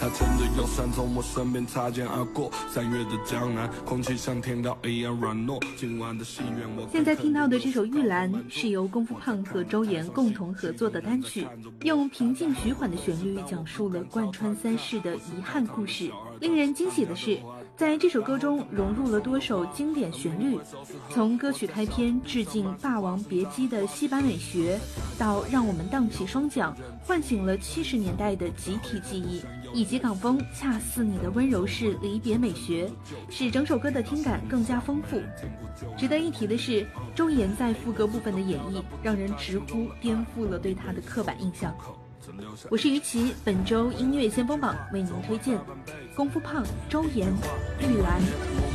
他牵着右伞从我身边擦肩而过，3月的江南，空气像天高一样软糯。今晚的戏院我现在听到的这首《玉兰》是由功夫胖和周岩共同合作的单曲，用平静徐缓的旋律讲述了贯穿3世的遗憾故事。令人惊喜的是，在这首歌中融入了多首经典旋律，从歌曲开篇致敬《霸王别姬》的戏班美学，到让我们荡起双桨，唤醒了70年代的集体记忆，以及港风恰似你的温柔式离别美学，使整首歌的听感更加丰富。值得一提的是，周岩在副歌部分的演绎让人直呼颠覆了对他的刻板印象。我是于琦，本周音乐先锋榜为您推荐功夫胖周岩《玉兰》。